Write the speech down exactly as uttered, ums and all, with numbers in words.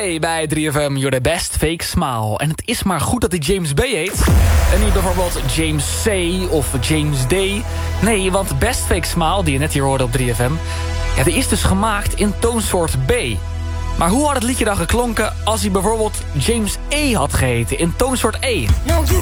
B bij drie F M, you're the best fake smile. En het is maar goed dat hij James B heet. En niet bijvoorbeeld James C. of James D. Nee, want best fake smile, die je net hier hoorde op drie F M... ja, die is dus gemaakt in toonsoort B. Maar hoe had het liedje dan geklonken als hij bijvoorbeeld James E had geheten in toonsoort E?